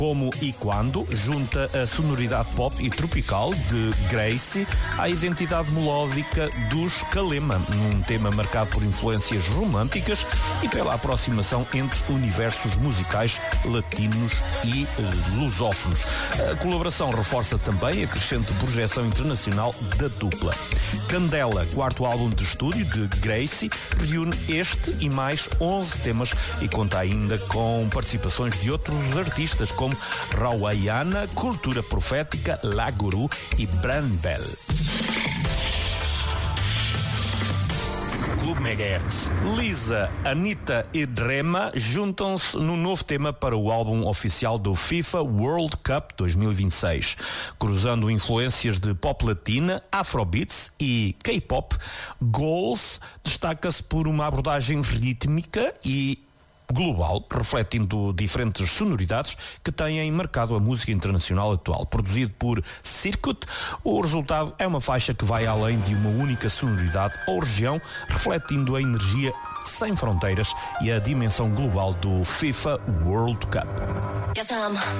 Como e Quando junta a sonoridade pop e tropical de Gracie à identidade melódica dos Kalema, num tema marcado por influências românticas e pela aproximação entre universos musicais latinos e lusófonos. A colaboração reforça também a crescente projeção internacional da dupla. Candela, quarto álbum de estúdio de Gracie, reúne este e mais 11 temas e conta ainda com participações de outros artistas como Rawayana, Cultura Profética, La Guru e Branbel. Clube Megahertz. Lisa, Anitta e Drema juntam-se num novo tema para o álbum oficial do FIFA World Cup 2026. Cruzando influências de pop latina, afrobeats e K-pop, Goals destaca-se por uma abordagem rítmica e global, refletindo diferentes sonoridades que têm marcado a música internacional atual. Produzido por Circuit, o resultado é uma faixa que vai além de uma única sonoridade ou região, refletindo a energia sem fronteiras e a dimensão global do FIFA World Cup.